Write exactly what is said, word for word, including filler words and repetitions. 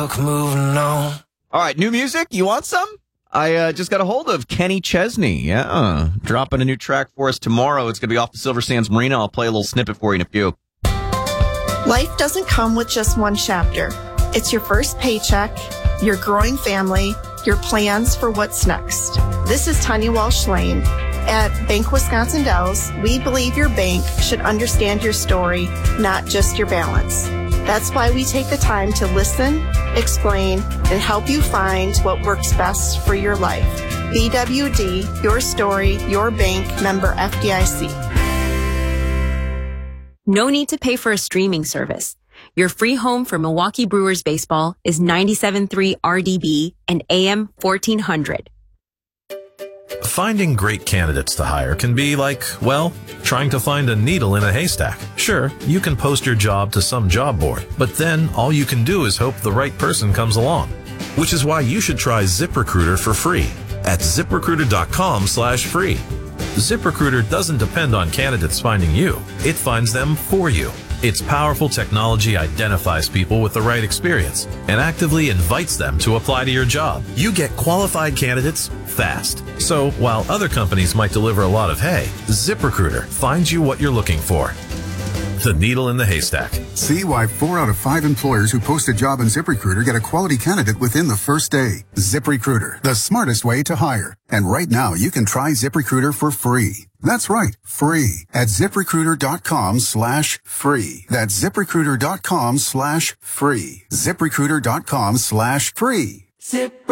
book, moving on. All right, new music. You want some? I uh, just got a hold of Kenny Chesney. Yeah, dropping a new track for us tomorrow. It's going to be off the Silver Sands Marina. I'll play a little snippet for you in a few. Life doesn't come with just one chapter. It's your first paycheck, your growing family, your plans for what's next. This is Tanya Walsh Lane. At Bank Wisconsin Dells, we believe your bank should understand your story, not just your balance. That's why we take the time to listen, explain, and help you find what works best for your life. B W D, your story, your bank, member F D I C. No need to pay for a streaming service. Your free home for Milwaukee Brewers baseball is ninety-seven point three R D B and A M fourteen hundred. Finding great candidates to hire can be like, well, trying to find a needle in a haystack. Sure, you can post your job to some job board, but then all you can do is hope the right person comes along. Which is why you should try ZipRecruiter for free at ZipRecruiter.com slash free. ZipRecruiter doesn't depend on candidates finding you. It finds them for you. Its powerful technology identifies people with the right experience and actively invites them to apply to your job. You get qualified candidates fast. So while other companies might deliver a lot of hay, ZipRecruiter finds you what you're looking for. The needle in the haystack. See why four out of five employers who post a job in ZipRecruiter get a quality candidate within the first day. ZipRecruiter, the smartest way to hire. And right now, you can try ZipRecruiter for free. That's right, free at ZipRecruiter.com slash free. That's ZipRecruiter.com slash free. ZipRecruiter.com slash free. Zip